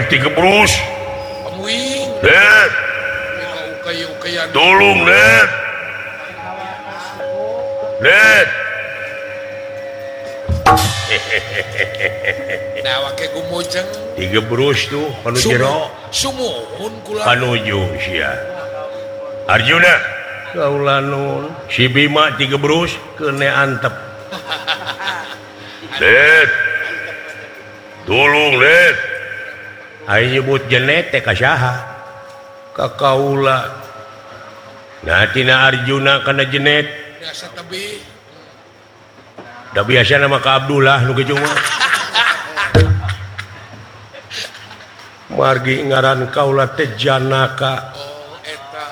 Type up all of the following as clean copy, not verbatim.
digebrus. Amuing. Net, Ukay-ukayan. tolong Net. Net. Nah, wake gumujeng. Digebrus tuh kanu jero. Sumuhun kula. Kanuju sia. Arjuna. Kaula nun. Si Bima digebrus kene antep. Net. Tolong Net. Ayo nyebut jenet teh ka saha? Ka kaula. Nah tina Arjuna kana jenet. Biasa tebi. Da biasa nama ka Abdullah nu gejung mah. Margi ngaran kaula teh Janaka. Oh, eta.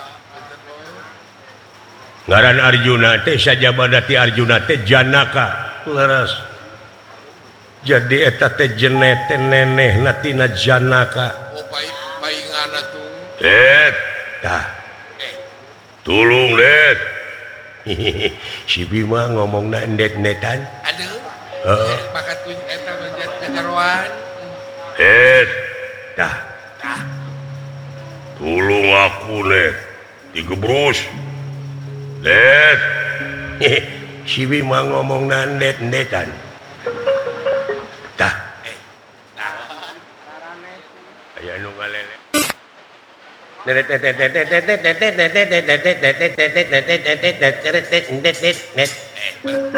Ngaran Arjuna teh sajabana ti Arjuna teh Janaka. Leres. Jadi eta teh jenet teh nenehna tina Janaka. Oh, paingana tuh. Tah. Tulung Net. Si Bima ngomongna net-netan. Aduh. Heeh. Bakat kuing eta menjat kagaroan. Tah. Tulung aku Net. Digebrus. Net. Si Bima ngomongna net-netan. Tah. Aya nu ngalele. Net.